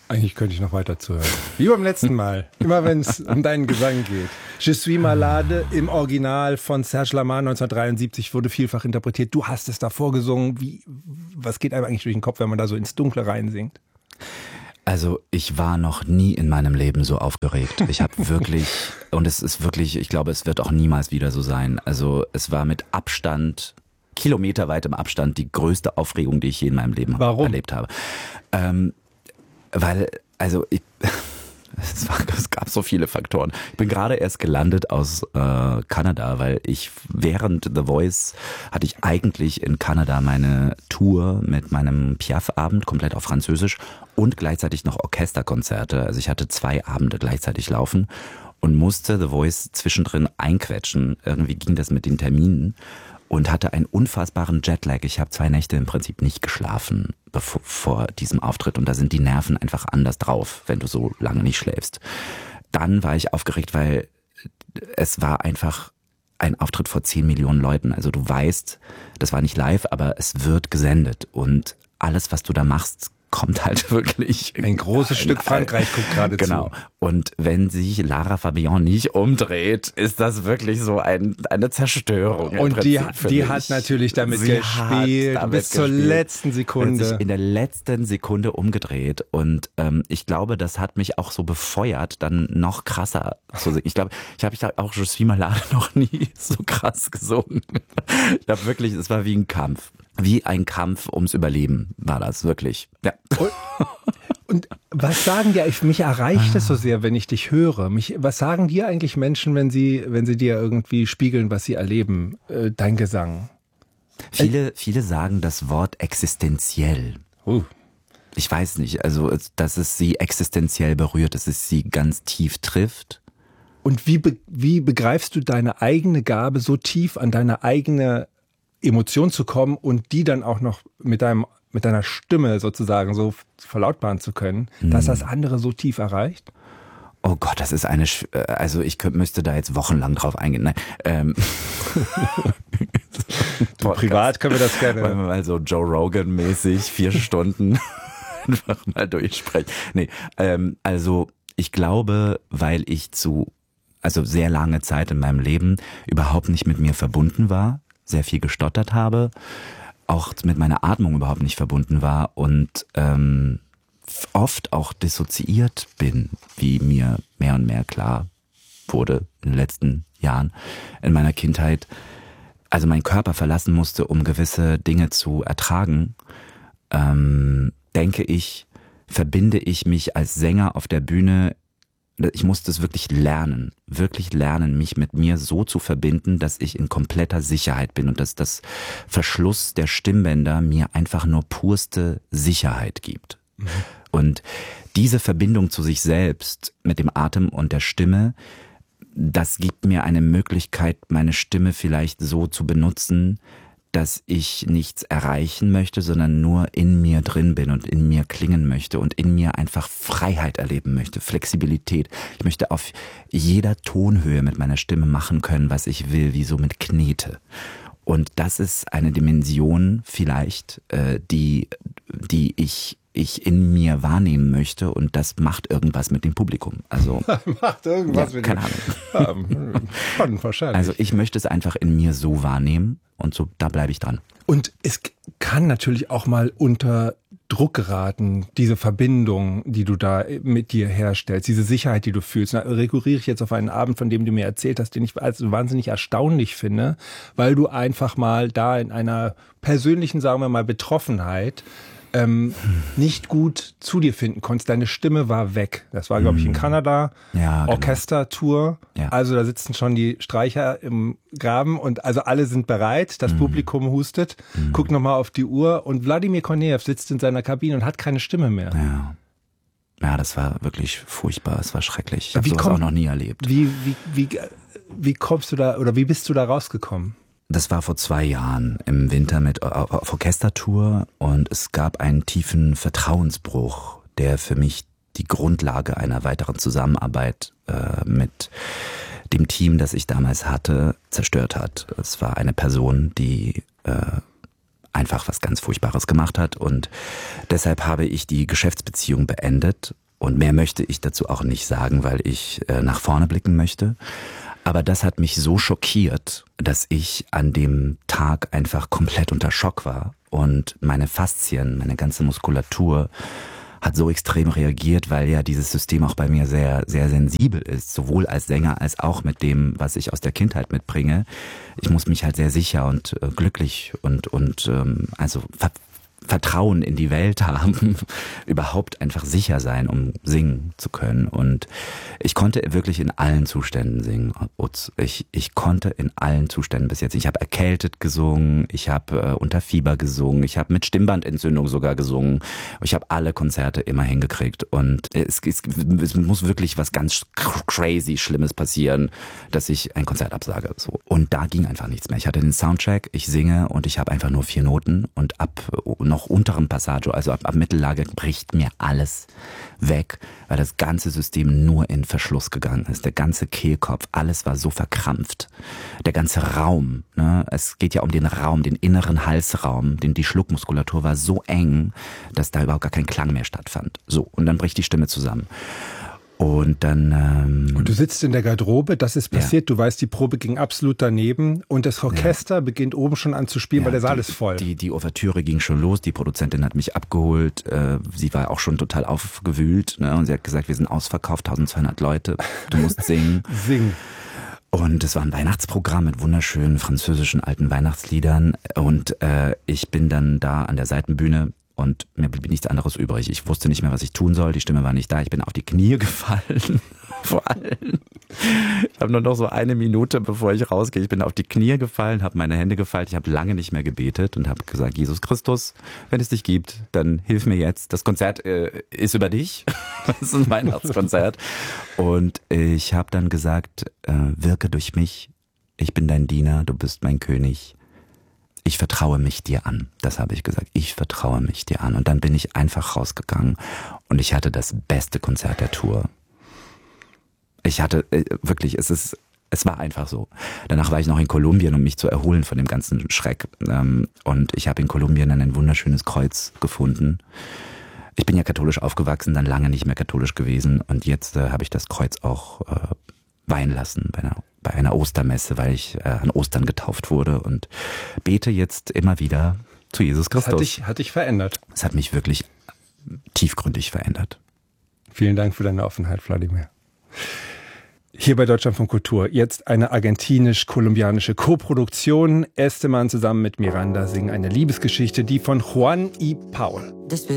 Eigentlich könnte ich noch weiter zuhören. Wie beim letzten Mal. Immer wenn es um deinen Gesang geht. Je suis malade im Original von Serge Lama 1973 wurde vielfach interpretiert. Du hast es davor gesungen. Was geht einem eigentlich durch den Kopf, wenn man da so ins Dunkle reinsingt? Also ich war noch nie in meinem Leben so aufgeregt. Ich habe wirklich, und es ist wirklich, ich glaube, es wird auch niemals wieder so sein. Also es war mit Abstand, kilometerweitem Abstand, die größte Aufregung, die ich je in meinem Leben erlebt habe. Weil, also es gab so viele Faktoren. Ich bin gerade erst gelandet aus Kanada, weil während The Voice hatte ich eigentlich in Kanada meine Tour mit meinem Piaf-Abend komplett auf Französisch und gleichzeitig noch Orchesterkonzerte. Also ich hatte 2 Abende gleichzeitig laufen und musste The Voice zwischendrin einquetschen. Irgendwie ging das mit den Terminen. Und hatte einen unfassbaren Jetlag. Ich habe 2 Nächte im Prinzip nicht geschlafen vor diesem Auftritt. Und da sind die Nerven einfach anders drauf, wenn du so lange nicht schläfst. Dann war ich aufgeregt, weil es war einfach ein Auftritt vor 10 Millionen Leuten. Also du weißt, das war nicht live, aber es wird gesendet. Und alles, was du da machst, kommt halt wirklich. Ein großes Stück Frankreich guckt gerade zu. Genau. Und wenn sich Lara Fabian nicht umdreht, ist das wirklich so eine Zerstörung. Und die hat natürlich damit gespielt, bis zur letzten Sekunde. Hat sich in der letzten Sekunde umgedreht. Und ich glaube, das hat mich auch so befeuert, dann noch krasser zu singen. Ich glaube, ich habe auch Je suis malade noch nie so krass gesungen. Ich glaube wirklich, es war wie ein Kampf. Wie ein Kampf ums Überleben war das, wirklich. Ja. Und was sagen dir, mich erreicht es so sehr, wenn ich dich höre. Was sagen dir eigentlich Menschen, wenn sie dir irgendwie spiegeln, was sie erleben, dein Gesang? Viele sagen das Wort existenziell. Ich weiß nicht, also dass es sie existenziell berührt, dass es sie ganz tief trifft. Und wie begreifst du deine eigene Gabe, so tief an deine eigene Emotion zu kommen und die dann auch noch mit deiner Stimme sozusagen so verlautbaren zu können, dass das andere so tief erreicht? Oh Gott, das ist also ich müsste da jetzt wochenlang drauf eingehen. Nein, privat können wir das gerne. Wollen wir mal so Joe Rogan-mäßig 4 Stunden einfach mal durchsprechen. Nee, also ich glaube, weil ich sehr lange Zeit in meinem Leben überhaupt nicht mit mir verbunden war, sehr viel gestottert habe, auch mit meiner Atmung überhaupt nicht verbunden war und oft auch dissoziiert bin, wie mir mehr und mehr klar wurde in den letzten Jahren in meiner Kindheit. Also meinen Körper verlassen musste, um gewisse Dinge zu ertragen, verbinde ich mich als Sänger auf der Bühne. Ich musste es wirklich lernen, mich mit mir so zu verbinden, dass ich in kompletter Sicherheit bin und dass das Verschluss der Stimmbänder mir einfach nur purste Sicherheit gibt. Mhm. Und diese Verbindung zu sich selbst mit dem Atem und der Stimme, das gibt mir eine Möglichkeit, meine Stimme vielleicht so zu benutzen, dass ich nichts erreichen möchte, sondern nur in mir drin bin und in mir klingen möchte und in mir einfach Freiheit erleben möchte, Flexibilität. Ich möchte auf jeder Tonhöhe mit meiner Stimme machen können, was ich will, wie so mit Knete. Und das ist eine Dimension vielleicht, die ich in mir wahrnehmen möchte und das macht irgendwas mit dem Publikum. Also macht irgendwas mit dem Ahnung. Schon wahrscheinlich. Also ich möchte es einfach in mir so wahrnehmen und so, da bleibe ich dran. Und es kann natürlich auch mal unter Druck geraten, diese Verbindung, die du da mit dir herstellst, diese Sicherheit, die du fühlst. Da rekurriere ich jetzt auf einen Abend, von dem du mir erzählt hast, den ich also wahnsinnig erstaunlich finde, weil du einfach mal da in einer persönlichen, sagen wir mal, Betroffenheit nicht gut zu dir finden konntest. Deine Stimme war weg. Das war, glaube ich, in Kanada. Ja, genau. Orchestertour. Ja. Also da sitzen schon die Streicher im Graben und also alle sind bereit. Das Publikum hustet. Guckt nochmal auf die Uhr und Wladimir Kornejew sitzt in seiner Kabine und hat keine Stimme mehr. Ja, das war wirklich furchtbar. Es war schrecklich. Ich habe sowas auch noch nie erlebt. Wie kommst du da oder wie bist du da rausgekommen? Das war vor 2 Jahren im Winter auf Orchestertour und es gab einen tiefen Vertrauensbruch, der für mich die Grundlage einer weiteren Zusammenarbeit mit dem Team, das ich damals hatte, zerstört hat. Es war eine Person, die einfach was ganz Furchtbares gemacht hat. Und deshalb habe ich die Geschäftsbeziehung beendet. Und mehr möchte ich dazu auch nicht sagen, weil ich nach vorne blicken möchte. Aber das hat mich so schockiert, dass ich an dem Tag einfach komplett unter Schock war. Und meine Faszien, meine ganze Muskulatur hat so extrem reagiert, weil ja dieses System auch bei mir sehr, sehr sensibel ist, sowohl als Sänger als auch mit dem, was ich aus der Kindheit mitbringe. Ich muss mich halt sehr sicher und glücklich und also Vertrauen in die Welt haben, überhaupt einfach sicher sein, um singen zu können. Und ich konnte wirklich in allen Zuständen singen. Ich konnte in allen Zuständen bis jetzt. Ich habe erkältet gesungen, ich habe unter Fieber gesungen, ich habe mit Stimmbandentzündung sogar gesungen. Ich habe alle Konzerte immer hingekriegt. Und es muss wirklich was ganz crazy Schlimmes passieren, dass ich ein Konzert absage. So. Und da ging einfach nichts mehr. Ich hatte den Soundcheck, ich singe und ich habe einfach nur 4 Noten und ab noch unteren Passaggio, also ab Mittellage, bricht mir alles weg, weil das ganze System nur in Verschluss gegangen ist. Der ganze Kehlkopf, alles war so verkrampft. Der ganze Raum, ne? Es geht ja um den Raum, den inneren Halsraum, die Schluckmuskulatur war so eng, dass da überhaupt gar kein Klang mehr stattfand. So, und dann bricht die Stimme zusammen. Und dann... und du sitzt in der Garderobe, das ist passiert, du weißt, die Probe ging absolut daneben und das Orchester beginnt oben schon an zu spielen, weil der Saal ist voll. Die Ouvertüre ging schon los, die Produzentin hat mich abgeholt, sie war auch schon total aufgewühlt, ne? Und sie hat gesagt, wir sind ausverkauft, 1200 Leute, du musst singen. Singen. Und es war ein Weihnachtsprogramm mit wunderschönen französischen alten Weihnachtsliedern und ich bin dann da an der Seitenbühne. Und mir blieb nichts anderes übrig. Ich wusste nicht mehr, was ich tun soll. Die Stimme war nicht da. Ich bin auf die Knie gefallen. Vor allem. Ich habe nur noch so 1 Minute, bevor ich rausgehe. Ich bin auf die Knie gefallen, habe meine Hände gefaltet. Ich habe lange nicht mehr gebetet und habe gesagt, Jesus Christus, wenn es dich gibt, dann hilf mir jetzt. Das Konzert ist über dich. Das ist ein Weihnachtskonzert. Und ich habe dann gesagt, wirke durch mich. Ich bin dein Diener, du bist mein König. Ich vertraue mich dir an. Das habe ich gesagt. Ich vertraue mich dir an. Und dann bin ich einfach rausgegangen und ich hatte das beste Konzert der Tour. Ich hatte wirklich, es war einfach so. Danach war ich noch in Kolumbien, um mich zu erholen von dem ganzen Schreck. Und ich habe in Kolumbien dann ein wunderschönes Kreuz gefunden. Ich bin ja katholisch aufgewachsen, dann lange nicht mehr katholisch gewesen. Und jetzt habe ich das Kreuz auch weihen lassen bei einer Ostermesse, weil ich an Ostern getauft wurde und bete jetzt immer wieder zu Jesus Christus. Das hat dich verändert. Es hat mich wirklich tiefgründig verändert. Vielen Dank für deine Offenheit, Wladimir. Hier bei Deutschlandfunk Kultur jetzt eine argentinisch-kolumbianische Koproduktion. Esteban zusammen mit Miranda singen eine Liebesgeschichte, die von Juan y Paul.